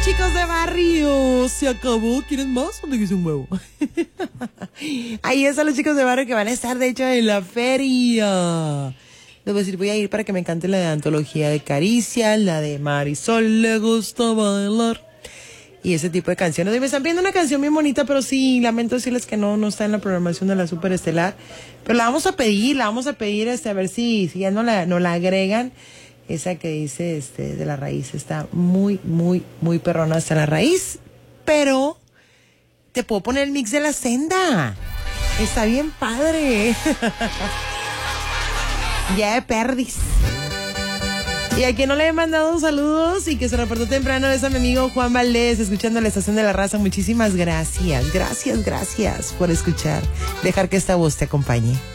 chicos de barrio. Se acabó. ¿Quieren más? ¿Dónde quise un huevo? Ahí están los chicos de barrio que van a estar, de hecho, en la feria. Les voy a decir, voy a ir para que me cante la de Antología de Caricias, la de Marisol le gusta bailar. Y ese tipo de canciones. Y me están pidiendo una canción bien bonita, pero sí, lamento decirles que no está en la programación de la Super Estelar. Pero la vamos a pedir, a ver si ya no la agregan. Esa que dice, de la raíz, está muy, muy, muy perrona hasta la raíz. Pero te puedo poner el mix de La Senda. Está bien padre. Ya de perdis. Y a quien no le he mandado saludos y que se reportó temprano es a mi amigo Juan Valdés, escuchando la Estación de la Raza. Muchísimas gracias. Gracias por escuchar. Dejar que esta voz te acompañe.